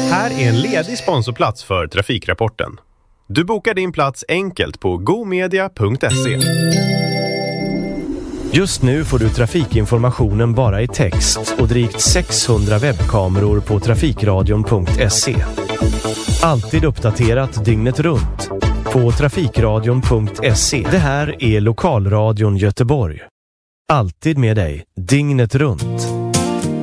Här är en ledig sponsorplats för Trafikrapporten. Du bokar din plats enkelt på gomedia.se. Just nu får du trafikinformationen bara i text och drygt 600 webbkameror på trafikradion.se. Alltid uppdaterat dygnet runt på trafikradion.se. Det här är Lokalradion Göteborg. Alltid med dig, dygnet runt.